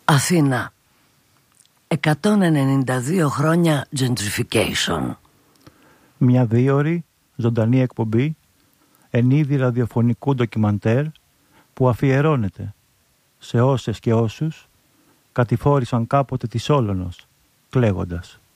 Αθήνα. 192 χρόνια gentrification. Μια δίωρη ζωντανή εκπομπή εν είδη ραδιοφωνικού ντοκιμαντέρ που αφιερώνεται σε όσες και όσους κατηφόρησαν κάποτε τη Σόλωνος κλαίγοντας.